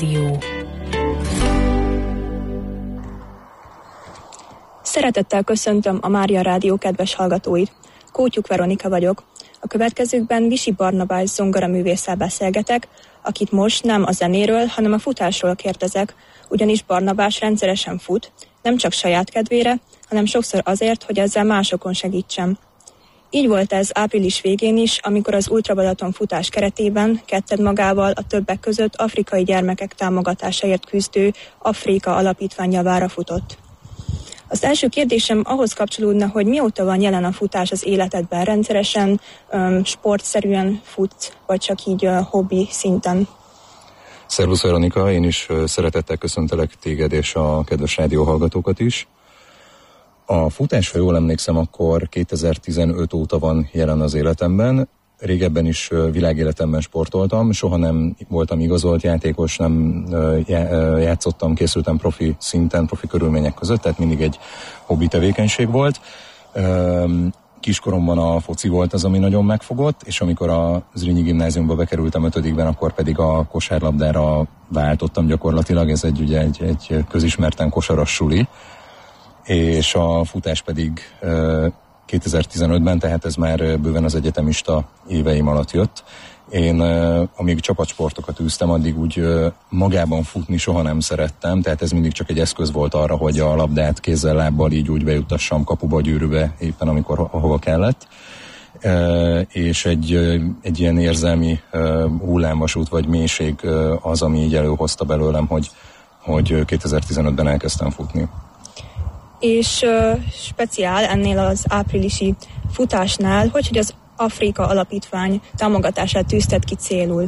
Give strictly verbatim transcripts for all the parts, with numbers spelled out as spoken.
Rádió. Szeretettel köszöntöm a Mária Rádió kedves hallgatóit. Kótyuk Veronika vagyok. A következőkben Visi Barnabás zongoraművésszel beszélgetek, akit most nem a zenéről, hanem a futásról kérdezek, ugyanis Barnabás rendszeresen fut, nem csak saját kedvére, hanem sokszor azért, hogy ezzel másokon segítsen. Így volt ez április végén is, amikor az Ultra Balaton futás keretében Ketted magával a többek között afrikai gyermekek támogatásáért küzdő Afrika Alapítvány javára futott. Az első kérdésem ahhoz kapcsolódna, hogy mióta van jelen a futás az életedben, rendszeresen, um, sportszerűen futsz, vagy csak így uh, hobbi szinten? Szervusz Veronika, én is szeretettel köszöntelek téged és a kedves rádióhallgatókat is. A futás, ha jól emlékszem, akkor kétezer-tizenöt óta van jelen az életemben. Régebben is világéletemben sportoltam, soha nem voltam igazolt játékos, nem játszottam, készültem profi szinten, profi körülmények között, tehát mindig egy hobbi tevékenység volt. Kiskoromban a foci volt az, ami nagyon megfogott, és amikor a Zrínyi gimnáziumba bekerültem ötödikben, akkor pedig a kosárlabdára váltottam gyakorlatilag, ez egy, ugye, egy, egy közismerten kosaras suli, és a futás pedig kétezer-tizenötben, tehát ez már bőven az egyetemista éveim alatt jött. Én amíg csapatsportokat űztem, addig úgy magában futni soha nem szerettem, tehát ez mindig csak egy eszköz volt arra, hogy a labdát kézzel, lábbal így úgy bejuttassam kapuba, gyűrűbe, éppen amikor ahova kellett. És egy, egy ilyen érzelmi hullámvasút vagy mélység az, ami így előhozta belőlem, hogy, hogy kétezer-tizenötben elkezdtem futni. És uh, speciál ennél az áprilisi futásnál, hogy, hogy az Afrika Alapítvány támogatását tűzted ki célul?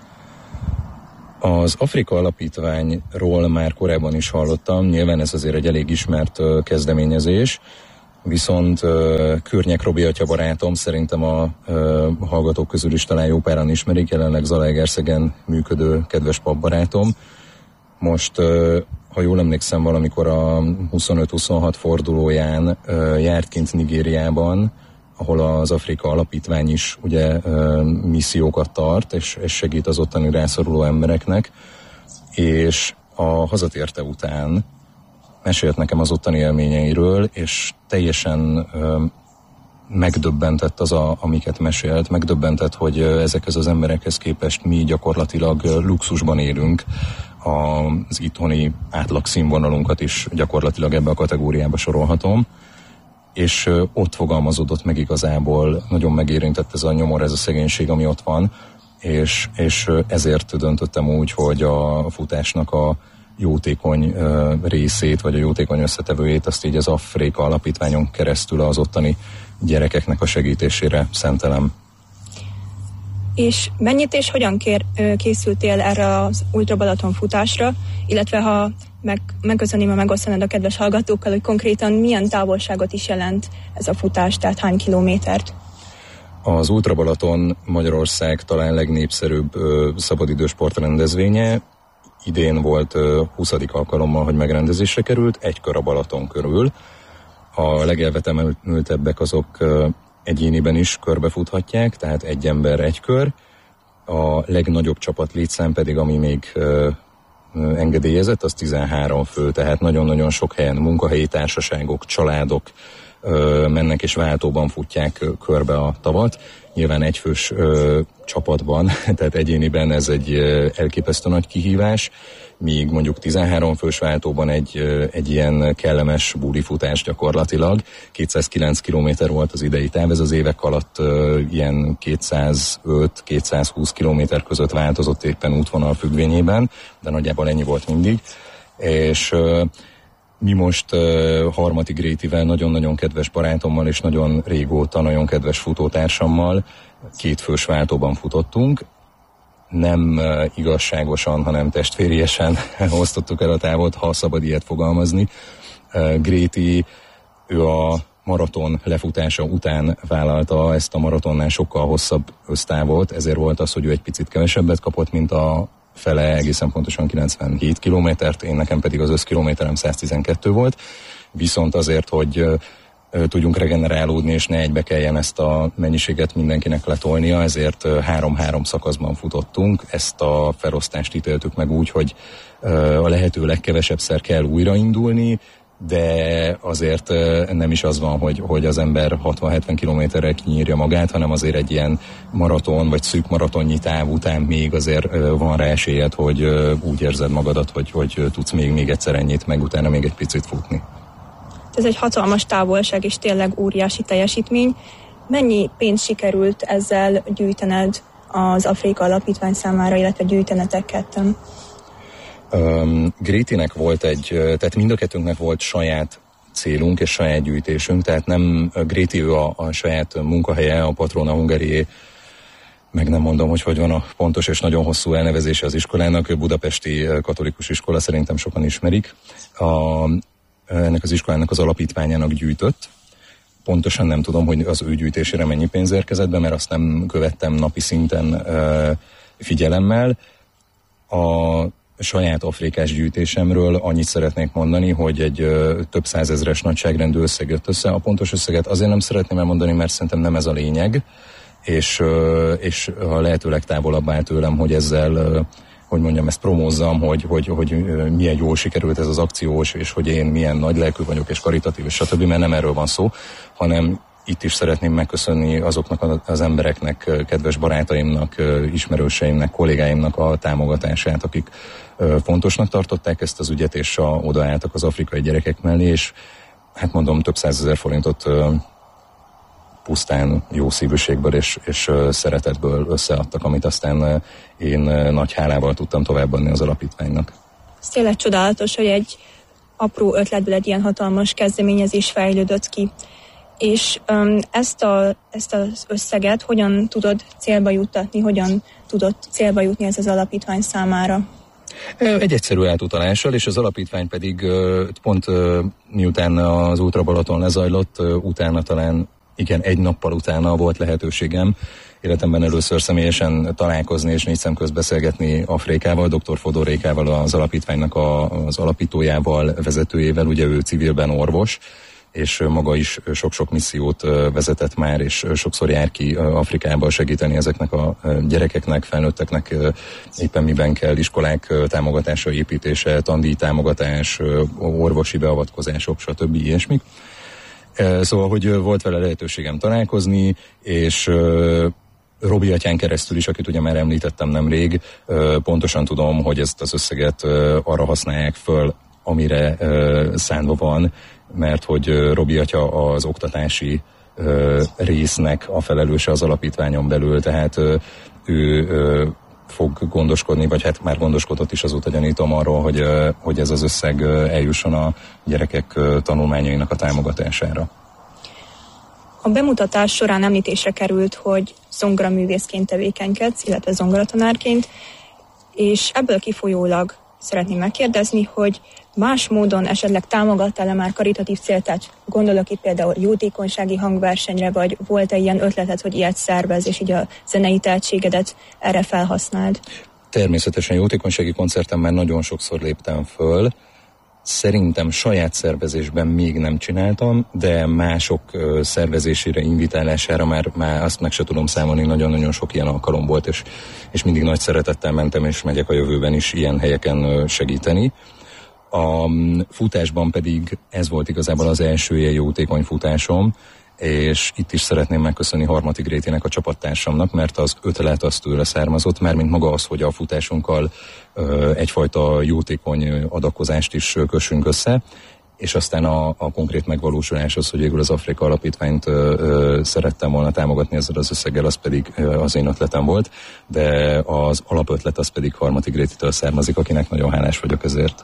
Az Afrika Alapítványról már korábban is hallottam, nyilván ez azért egy elég ismert uh, kezdeményezés, viszont uh, Környek Robi atya barátom, szerintem a uh, hallgatók közül is talán jó páran ismerik, jelenleg Zalaegerszegen működő kedves papbarátom. Most uh, ha jól emlékszem, valamikor a huszonöt-huszonhat fordulóján uh, járt kint Nigériában, ahol az Afrika Alapítvány is ugye uh, missziókat tart, és, és segít az ottani rászoruló embereknek, és a hazatérte után mesélt nekem az ottani élményeiről, és teljesen uh, megdöbbentett az, a, amiket mesélt, megdöbbentett, hogy uh, ezekhez az emberekhez képest mi gyakorlatilag uh, luxusban élünk, az itthoni átlagszínvonalunkat is gyakorlatilag ebbe a kategóriába sorolhatom, és ott fogalmazódott meg igazából, nagyon megérintett ez a nyomor, ez a szegénység, ami ott van, és, és ezért döntöttem úgy, hogy a futásnak a jótékony részét, vagy a jótékony összetevőjét, azt így az Afrika Alapítványon keresztül az ottani gyerekeknek a segítésére szentelem. És mennyit és hogyan kér, készültél erre az Ultra Balaton futásra, illetve ha meg, megköszönném, ha megosztanod a kedves hallgatókkal, hogy konkrétan milyen távolságot is jelent ez a futás, tehát hány kilométert? Az Ultra Balaton Magyarország talán legnépszerűbb ö, szabadidős sportrendezvénye. Idén volt ö, huszadik alkalommal, hogy megrendezésre került, egy kör a Balaton körül. A legelvetemültebbek azok ö, egyéniben is körbefuthatják, tehát egy ember egy kör. A legnagyobb csapat létszám pedig, ami még ö, ö, engedélyezett, az tizenhárom fő, tehát nagyon-nagyon sok helyen munkahelyi társaságok, családok ö, mennek és váltóban futják ö, körbe a tavat. Nyilván egyfős ö, csapatban, tehát egyéniben ez egy ö, elképesztő nagy kihívás, míg mondjuk tizenhárom fős váltóban egy, egy ilyen kellemes búlifutás gyakorlatilag. kétszázkilenc kilométer volt az idei táv, ez az évek alatt uh, ilyen kétszázöt-kétszázhúsz kilométer között változott éppen útvonal függvényében, de nagyjából ennyi volt mindig. És uh, mi most uh, Harmati Grétivel, nagyon-nagyon kedves barátommal és nagyon régóta nagyon kedves futótársammal két fős váltóban futottunk. Nem uh, igazságosan, hanem testvériesen osztottuk el a távot, ha szabad ilyet fogalmazni. Uh, Gréti, ő a maraton lefutása után vállalta ezt a maratonnál sokkal hosszabb össztávot, ezért volt az, hogy ő egy picit kevesebbet kapott, mint a fele, egészen pontosan kilencvenhét kilométert, én nekem pedig az összkilométerem száztizenkettő volt, viszont azért, hogy tudjunk regenerálódni, és ne egybe kelljen ezt a mennyiséget mindenkinek letolnia, ezért három-három szakaszban futottunk. Ezt a felosztást ítéltük meg úgy, hogy a lehető legkevesebbszer kell újraindulni, de azért nem is az van, hogy, hogy az ember hatvan-hetven kilométerrel kinyírja magát, hanem azért egy ilyen maraton, vagy szűk maratonnyi táv után még azért van rá esélyed, hogy úgy érzed magadat, hogy, hogy tudsz még, még egyszer ennyit, meg utána még egy picit futni. Ez egy hatalmas távolság, és tényleg óriási teljesítmény. Mennyi pénzt sikerült ezzel gyűjtened az Afrika Alapítvány számára, illetve gyűjtenetek ketten? Um, Grétinek volt egy, tehát mind a kettőnknek volt saját célunk és saját gyűjtésünk, tehát nem Gréti ő a, a saját munkahelye, a Patrona Hungarié, meg nem mondom, hogy hogy van a pontos és nagyon hosszú elnevezése az iskolának, ő budapesti katolikus iskola, szerintem sokan ismerik. A, ennek az iskolának az alapítványának gyűjtött. Pontosan nem tudom, hogy az ő gyűjtésére mennyi pénz érkezett be, mert azt nem követtem napi szinten uh, figyelemmel. A saját afrikás gyűjtésemről annyit szeretnék mondani, hogy egy uh, több százezres nagyságrendű összeg jött össze. A pontos összeget azért nem szeretném elmondani, mert szerintem nem ez a lényeg, és, uh, és a lehető legtávolabb áll tőlem, hogy ezzel, uh, hogy mondjam, ezt promózzam, hogy, hogy, hogy uh, milyen jól sikerült ez az akciós, és hogy én milyen nagylelkű vagyok, és karitatív, és stb., mert nem erről van szó, hanem itt is szeretném megköszönni azoknak az embereknek, kedves barátaimnak, ismerőseimnek, kollégáimnak a támogatását, akik fontosnak tartották ezt az ügyet, és a, odaálltak az afrikai gyerekek mellé, és hát mondom, több százezer forintot pusztán jó szívűségből és, és szeretetből összeadtak, amit aztán én nagy hálával tudtam továbbadni az alapítványnak. Ez tényleg csodálatos, hogy egy apró ötletből egy ilyen hatalmas kezdeményezés fejlődött ki. És um, ezt, a, ezt az összeget hogyan tudod célba juttatni, hogyan tudott célba jutni ez az alapítvány számára? Egy egyszerű átutalással, és az alapítvány pedig pont miután az Ultra Balaton lezajlott, utána talán, igen, egy nappal utána volt lehetőségem életemben először személyesen találkozni és négy szemközt beszélgetni Afrikával, doktor Fodor Rékával, az alapítványnak a, az alapítójával, vezetőjével, ugye ő civilben orvos, és maga is sok-sok missziót vezetett már, és sokszor jár ki Afrikába segíteni ezeknek a gyerekeknek, felnőtteknek, éppen miben kell, iskolák támogatása, építése, tandíj támogatás, orvosi beavatkozások, stb. Ilyesmik. Szóval, hogy volt vele lehetőségem találkozni, és Robi atyán keresztül is, akit ugye már említettem nemrég, pontosan tudom, hogy ezt az összeget arra használják föl, amire szánva van, mert hogy Robi atya az oktatási résznek a felelőse az alapítványon belül, tehát ő fog gondoskodni, vagy hát már gondoskodott is, azóta gyanítom arról, hogy, hogy ez az összeg eljusson a gyerekek tanulmányainak a támogatására. A bemutatás során említésre került, hogy zongoraművészként tevékenykedsz, illetve zongoratanárként, és ebből kifolyólag szeretném megkérdezni, hogy más módon esetleg támogattál-e már karitatív célt, tehát gondolok itt például jótékonysági hangversenyre, vagy volt-e ilyen ötleted, hogy ilyet szervez, és így a zenei tehetségedet erre felhasználd? Természetesen jótékonysági koncerten már nagyon sokszor léptem föl. Szerintem saját szervezésben még nem csináltam, de mások szervezésére, invitálására már, már azt meg se tudom számolni, nagyon-nagyon sok ilyen alkalom volt, és, és mindig nagy szeretettel mentem, és megyek a jövőben is ilyen helyeken segíteni. A futásban pedig ez volt igazából az első ilyen jótékony futásom, és itt is szeretném megköszönni Harmati Grétinek, a csapattársamnak, mert az ötlet az tőle származott, már mint maga az, hogy a futásunkkal ö, egyfajta jótékony adakozást is kössünk össze, és aztán a, a konkrét megvalósulás az, hogy végül az Afrika Alapítványt ö, ö, szerettem volna támogatni ezzel az összeggel, az pedig ö, az én ötletem volt, de az alapötlet az pedig Harmati Grétitől származik, akinek nagyon hálás vagyok ezért.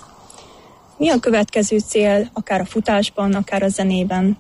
Mi a következő cél, akár a futásban, akár a zenében?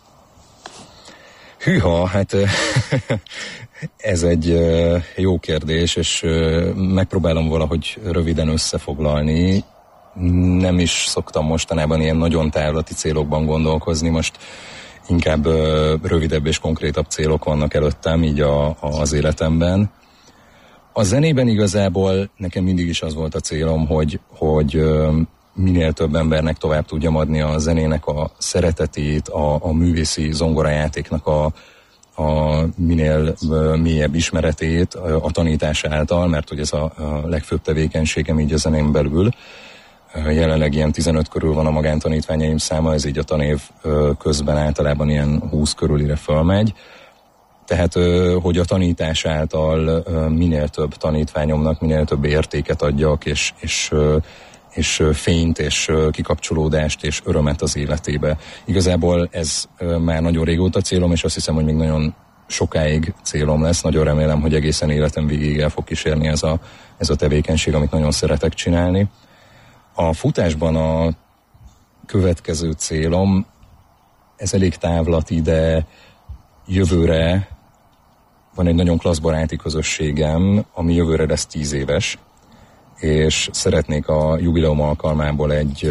Hűha, hát ez egy jó kérdés, és megpróbálom valahogy röviden összefoglalni. Nem is szoktam mostanában ilyen nagyon távlati célokban gondolkozni, most inkább rövidebb és konkrétabb célok vannak előttem, így a, az életemben. A zenében igazából nekem mindig is az volt a célom, hogy, hogy minél több embernek tovább tudjam adni a zenének a szeretetét, a, a művészi zongorajátéknak a, a minél mélyebb ismeretét a tanítás által, mert hogy ez a, a legfőbb tevékenységem így a zenén belül. Jelenleg ilyen tizenöt körül van a magántanítványaim száma, ez így a tanév közben általában ilyen húsz körülire fölmegy. Tehát, hogy a tanítás által minél több tanítványomnak, minél több értéket adjak, és, és, és fényt, és kikapcsolódást, és örömet az életébe. Igazából ez már nagyon régóta célom, és azt hiszem, hogy még nagyon sokáig célom lesz. Nagyon remélem, hogy egészen életem végéig el fog kísérni ez a, ez a tevékenység, amit nagyon szeretek csinálni. A futásban a következő célom, ez elég távlati, de jövőre van egy nagyon klassz baráti közösségem, ami jövőre lesz tíz éves, és szeretnék a jubileum alkalmából egy,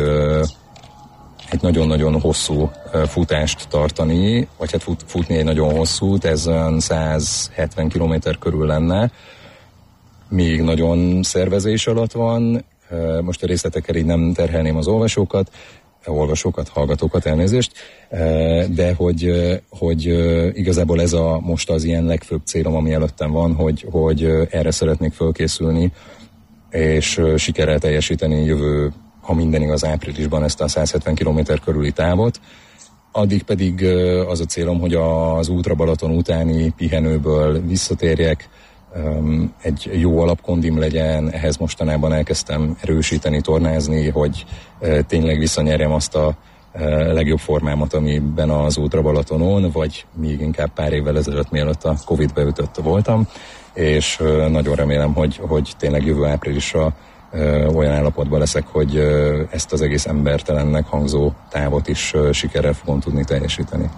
egy nagyon-nagyon hosszú futást tartani, vagy hát fut, futni egy nagyon hosszút, ez olyan száz hetven kilométer körül lenne, még nagyon szervezés alatt van. Most a részletekkel így nem terhelném az olvasókat, olvasókat, hallgatókat, elnézést, de hogy, hogy igazából ez a most az ilyen legfőbb célom, ami előttem van, hogy, hogy erre szeretnék fölkészülni, és sikerrel teljesíteni jövő, ha minden igaz, áprilisban ezt a száz hetven kilométer körüli távot. Addig pedig az a célom, hogy az Útra Balaton utáni pihenőből visszatérjek, egy jó alapkondim legyen, ehhez mostanában elkezdtem erősíteni, tornázni, hogy tényleg visszanyerjem azt a legjobb formámat, amiben az Útra Balatonon, vagy még inkább pár évvel ezelőtt, mielőtt a Covid beütött voltam, és nagyon remélem, hogy, hogy tényleg jövő áprilisra olyan állapotban leszek, hogy ezt az egész embertelennek hangzó távot is sikerrel fogom tudni teljesíteni.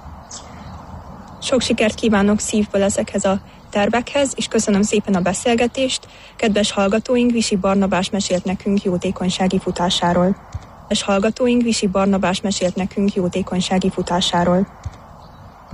Sok sikert kívánok szívből ezekhez a tervekhez, és köszönöm szépen a beszélgetést. Kedves hallgatóink, Visi Barnabás mesélt nekünk jótékonysági futásáról. Kedves hallgatóink, Visi Barnabás mesélt nekünk jótékonysági futásáról.